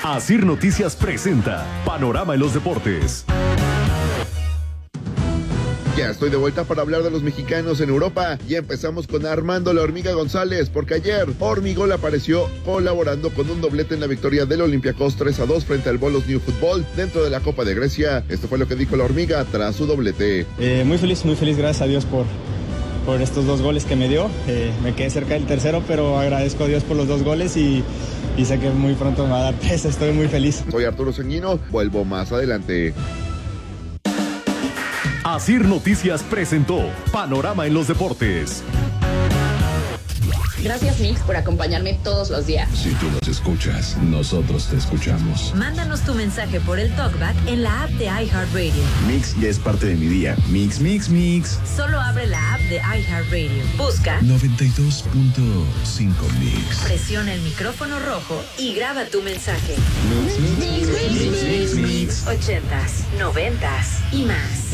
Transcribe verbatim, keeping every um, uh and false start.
Asir Noticias presenta Panorama en los Deportes. Ya estoy de vuelta para hablar de los mexicanos en Europa y empezamos con Armando La Hormiga González, porque ayer Hormigol apareció colaborando con un doblete en la victoria del Olympiacos tres a dos frente al Bolos New Football dentro de la Copa de Grecia. Esto fue lo que dijo La Hormiga tras su doblete. Eh, muy feliz, muy feliz, gracias a Dios por, por estos dos goles que me dio. Eh, me quedé cerca del tercero, pero agradezco a Dios por los dos goles y, y sé que muy pronto me va a dar presa, estoy muy feliz. Soy Arturo Sanguino, vuelvo más adelante. Asir Noticias presentó Panorama en los Deportes. Gracias, Mix, por acompañarme todos los días. Si tú nos escuchas, nosotros te escuchamos. Mándanos tu mensaje por el TalkBack en la app de iHeartRadio. Mix ya es parte de mi día. Mix, mix, mix. Solo abre la app de iHeartRadio. Busca noventa y dos punto cinco Mix. Presiona el micrófono rojo y graba tu mensaje. Mix, mix, mix, mix, mix, mix. Ochentas, noventas y más.